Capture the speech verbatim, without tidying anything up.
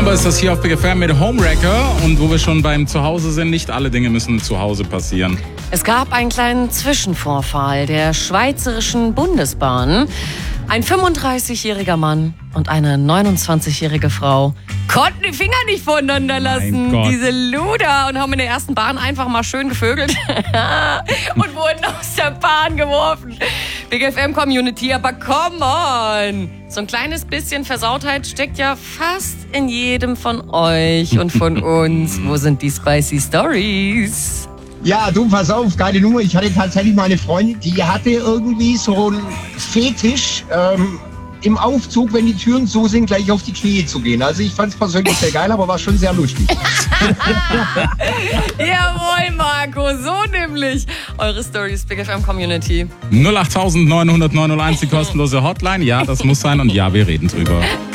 Bombe ist das hier auf Big F M mit Homewrecker. Und wo wir schon beim Zuhause sind, nicht alle Dinge müssen zu Hause passieren. Es gab einen kleinen Zwischenvorfall der Schweizerischen Bundesbahn. Ein fünfunddreißigjähriger Mann und eine neunundzwanzigjährige Frau konnten die Finger nicht voneinander lassen, diese Luder, und haben in der ersten Bahn einfach mal schön gevögelt und wurden aus der Bahn geworfen. Big F M Community, aber come on! So ein kleines bisschen Versautheit steckt ja fast in jedem von euch und von uns. Wo sind die spicy Stories? Ja, du, pass auf, geile Nummer. Ich hatte tatsächlich mal eine Freundin, die hatte irgendwie so einen Fetisch, ähm, im Aufzug, wenn die Türen zu sind, gleich auf die Knie zu gehen. Also ich fand es persönlich sehr geil, aber war schon sehr lustig. Jawohl, Marco, so nämlich. Eure Stories, Big F M Community. null acht neun null null neun null eins, die kostenlose Hotline. Ja, das muss sein und ja, wir reden drüber.